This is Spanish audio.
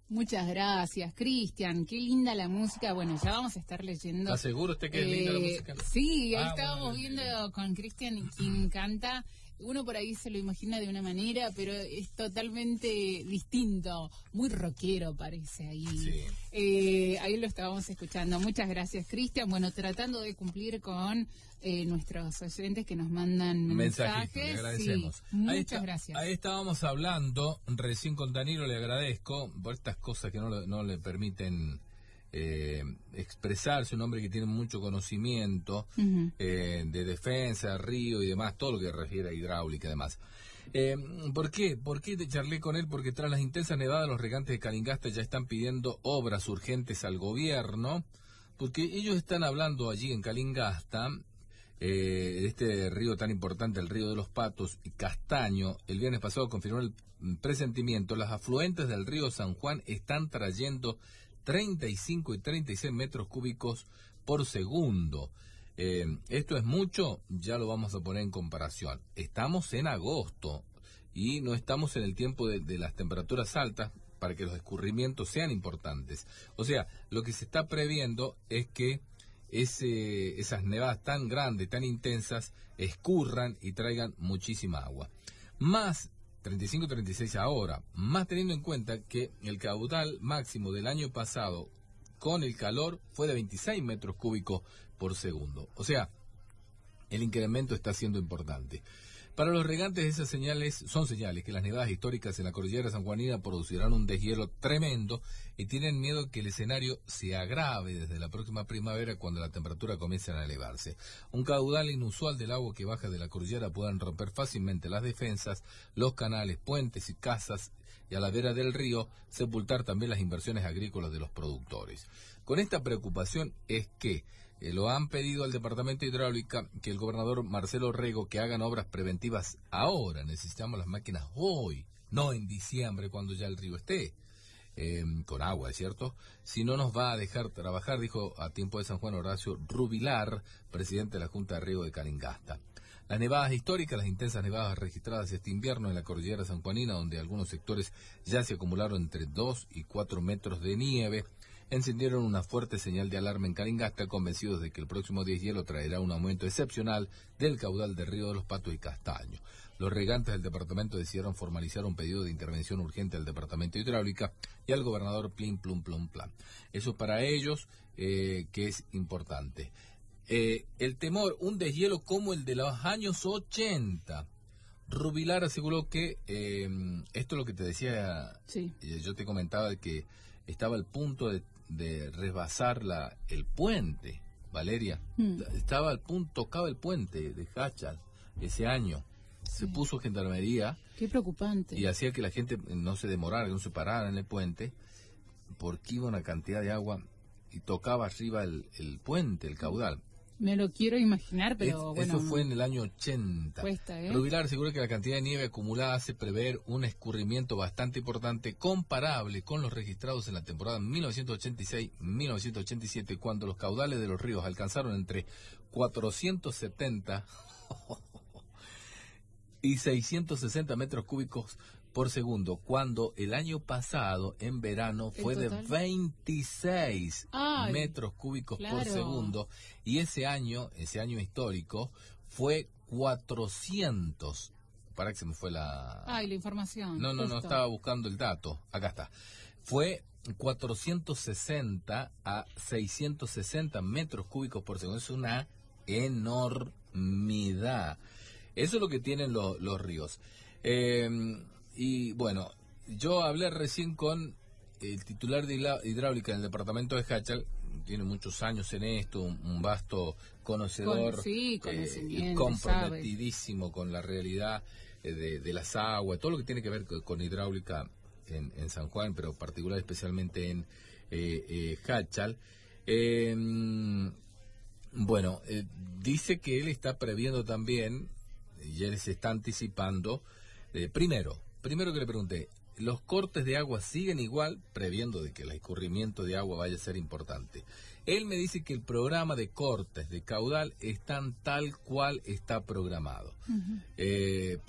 Muchas gracias, Cristian. Qué linda la música. Bueno, ya vamos a estar leyendo. ¿Estás seguro usted que es linda la música? Sí, ahí estábamos viendo con Cristian quien canta. Uno por ahí se lo imagina de una manera, pero es totalmente distinto. Muy rockero parece ahí. Sí. Ahí lo estábamos escuchando. Muchas gracias, Cristian. Bueno, tratando de cumplir con nuestros oyentes que nos mandan mensajes. Le agradecemos. Sí, muchas gracias. Ahí estábamos hablando recién con Danilo, le agradezco por estas cosas que no le permiten expresarse, un hombre que tiene mucho conocimiento de defensa, río y demás, todo lo que refiere a hidráulica y demás. ¿Por qué? ¿Por qué charlé con él? Porque tras las intensas nevadas los regantes de Calingasta ya están pidiendo obras urgentes al gobierno, porque ellos están hablando allí en Calingasta de este río tan importante, el río de los Patos y Castaño. El viernes pasado confirmó el presentimiento, las afluentes del río San Juan están trayendo 35 y 36 metros cúbicos por segundo. ¿Esto es mucho? Ya lo vamos a poner en comparación. Estamos en agosto y no estamos en el tiempo de las temperaturas altas para que los escurrimientos sean importantes. O sea, lo que se está previendo es que esas nevadas tan grandes, tan intensas, escurran y traigan muchísima agua. Más 35 y 36 ahora, más teniendo en cuenta que el caudal máximo del año pasado con el calor fue de 26 metros cúbicos por segundo. O sea, el incremento está siendo importante. Para los regantes esas son señales que las nevadas históricas en la cordillera sanjuanina producirán un deshielo tremendo y tienen miedo que el escenario se agrave desde la próxima primavera cuando la temperatura comience a elevarse. Un caudal inusual del agua que baja de la cordillera pueden romper fácilmente las defensas, los canales, puentes y casas y a la vera del río sepultar también las inversiones agrícolas de los productores. Con esta preocupación es que lo han pedido al Departamento de Hidráulica que el gobernador Marcelo Rego que hagan obras preventivas ahora. Necesitamos las máquinas hoy, no en diciembre cuando ya el río esté con agua, ¿es cierto? Si no nos va a dejar trabajar, dijo a Tiempo de San Juan Horacio Rubilar, presidente de la Junta de Riego de Calingasta. Las nevadas históricas, las intensas nevadas registradas este invierno en la cordillera sanjuanina, donde algunos sectores ya se acumularon entre 2 y 4 metros de nieve, encendieron una fuerte señal de alarma en Calingasta, convencidos de que el próximo deshielo traerá un aumento excepcional del caudal del río de los Patos y Castaño. Los regantes del departamento decidieron formalizar un pedido de intervención urgente al Departamento de Hidráulica y al gobernador Plin Plum Plum Plan. Eso para ellos que es importante. El temor, un deshielo como el de los años 80. Rubilar aseguró que, esto es lo que te decía, sí. Yo te comentaba de que estaba al punto de rebasar el puente, Valeria. Estaba al punto, tocaba el puente de Hachal ese año. Se puso gendarmería. Qué preocupante. Y hacía que la gente no se demorara, que no se parara en el puente, porque iba una cantidad de agua y tocaba arriba el puente, el caudal. Me lo quiero imaginar, pero bueno. Eso fue en el año 80. Cuesta, Rubilar asegura que la cantidad de nieve acumulada hace prever un escurrimiento bastante importante, comparable con los registrados en la temporada 1986-1987, cuando los caudales de los ríos alcanzaron entre 470 y 660 metros cúbicos por segundo, cuando el año pasado, en verano, fue de 26 metros cúbicos por segundo, y ese año histórico, fue 400. Para que se me fue la información. No, estaba buscando el dato. Acá está. Fue 460 a 660 metros cúbicos por segundo. Es una enormidad. Eso es lo que tienen los ríos. Y bueno, yo hablé recién con el titular de hidráulica en el departamento de Hachal, tiene muchos años en esto, un vasto conocedor y comprometidísimo con la realidad de las aguas, todo lo que tiene que ver con hidráulica en San Juan, pero particular especialmente en Hachal. Bueno, dice que él está previendo también, y él se está anticipando, primero que le pregunté, ¿los cortes de agua siguen igual, previendo de que el escurrimiento de agua vaya a ser importante? Él me dice que el programa de cortes de caudal están tal cual está programado.